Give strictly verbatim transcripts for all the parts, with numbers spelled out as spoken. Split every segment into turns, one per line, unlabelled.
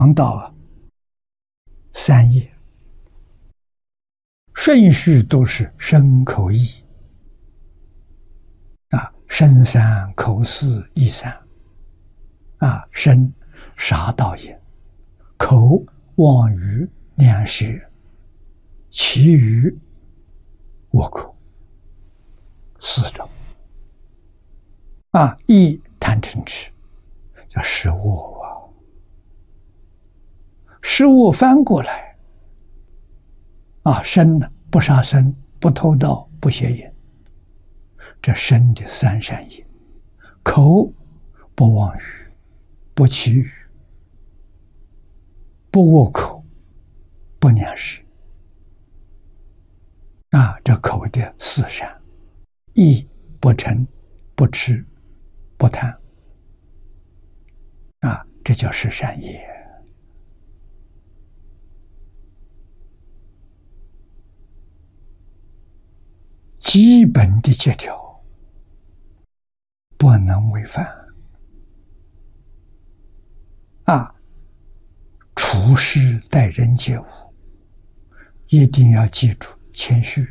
讲到三业，顺序都是身口意啊，身三口四意三啊，身杀盗淫，口妄语两舌，其余我口四种啊，意贪嗔痴叫食恶啊，食恶翻过来啊，身呢不杀生，不偷盗，不邪淫，这身的三善业；口不妄语，不绮语，不恶口，不两舌啊，这口的四善；意不嗔，不痴，不贪啊，这叫十善业。基本的戒条不能违反啊！处事待人接物一定要记住谦虚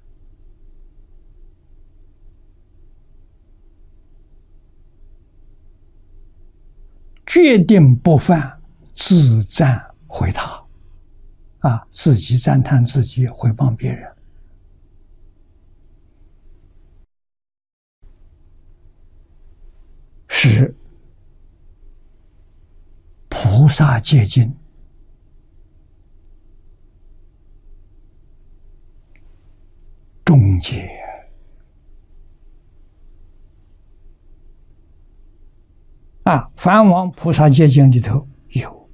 决定不犯自赞毁他啊！自己赞叹自己，毁谤别人，是菩萨戒经终结啊！梵王菩萨戒经里头有，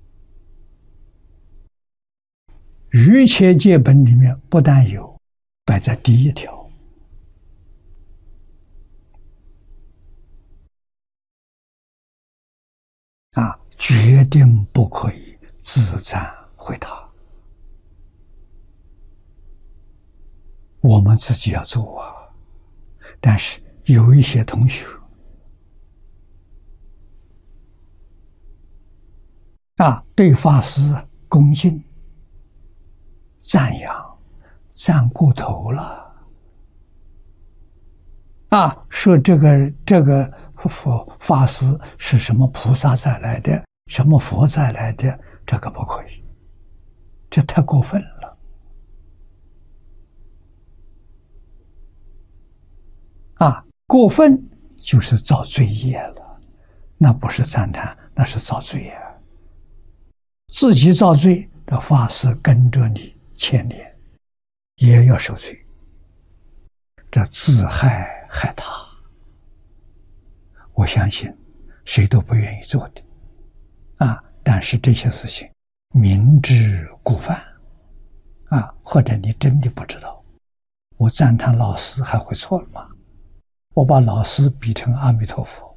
瑜伽戒本里面不但有，摆在第一条。啊，决定不可以自赞毁他。我们自己要做啊，但是有一些同学啊，对法师恭敬、赞扬，赞过头了啊，说这个这个佛法师是什么菩萨再来的，什么佛再来的，这个不可以，这太过分了啊！过分就是造罪业了，那不是赞叹，那是造罪业。自己造罪，这法师跟着你牵连，也要受罪，这自害害他。我相信谁都不愿意做的啊！但是这些事情明知故犯啊，或者你真的不知道，我赞叹老师还会错了吗？我把老师比成阿弥陀佛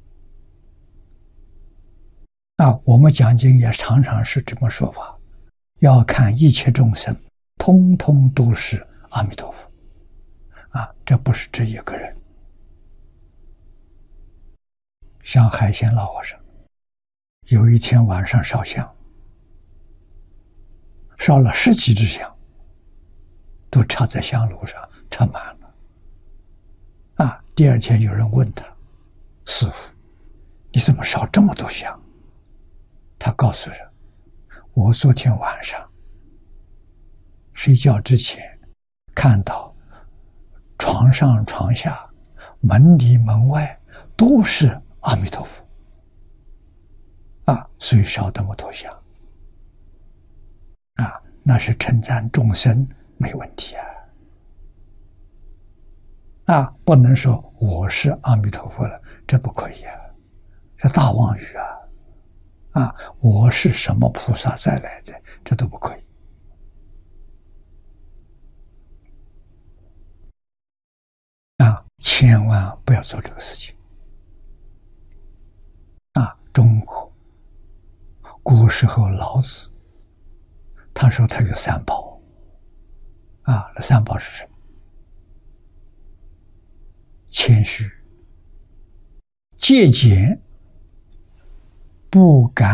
啊！我们讲经也常常是这么说法，要看一切众生通通都是阿弥陀佛啊，这不是指一个人。像海鲜老和尚有一天晚上烧香，烧了十几支香，都插在香炉上，插满了啊！第二天有人问他，师父，你怎么烧这么多香？他告诉人，我昨天晚上睡觉之前看到床上床下门里门外都是阿弥陀佛啊，所以烧这么多香啊，那是称赞众生没问题啊啊，不能说我是阿弥陀佛了，这不可以啊，这大妄语啊啊，我是什么菩萨再来的，这都不可以啊，千万不要做这个事情啊！中国古时候老子他说他有三宝啊，那三宝是什么？谦虚、节俭、不敢